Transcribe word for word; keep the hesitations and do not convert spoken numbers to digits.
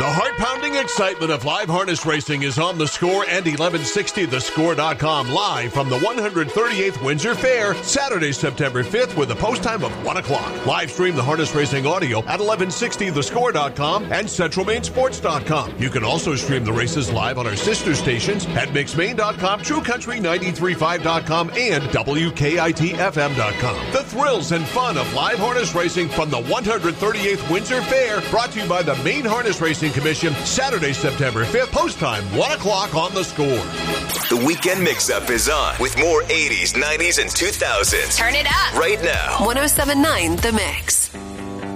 The heart-pounding excitement of live harness racing is on The Score and eleven sixty the score dot com live from the one hundred thirty-eighth Windsor Fair, Saturday, September fifth, with a post time of one o'clock. Live stream the harness racing audio at eleven sixty the score dot com and central maine sports dot com. You can also stream the races live on our sister stations at mix maine dot com, true country ninety-three point five dot com, and W K I T F M dot com. The thrills and fun of live harness racing from the one hundred thirty-eighth Windsor Fair, brought to you by the Maine Harness Racing Commission, Saturday, September fifth, post time one o'clock on The Score. The Weekend Mix-Up is on with more eighties, nineties, and two thousands. Turn it up right now. one oh seven point nine The Mix.